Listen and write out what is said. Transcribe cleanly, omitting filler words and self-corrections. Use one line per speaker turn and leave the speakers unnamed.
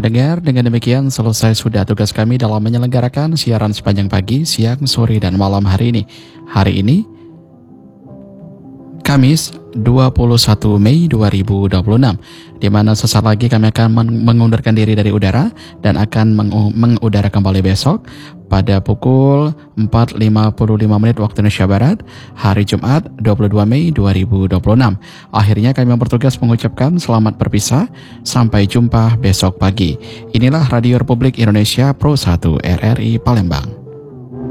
Pendengar, dengan demikian selesai sudah tugas kami dalam menyelenggarakan siaran sepanjang pagi, siang, sore, dan malam hari ini. Hari ini, Kamis 21 Mei 2026, di mana sesaat lagi kami akan mengundurkan diri dari udara dan akan mengudara kembali besok pada pukul 4.55 waktu Indonesia Barat, hari Jumat 22 Mei 2026. Akhirnya kami bertugas mengucapkan selamat berpisah, sampai jumpa besok pagi. Inilah Radio Republik Indonesia Pro 1 RRI Palembang.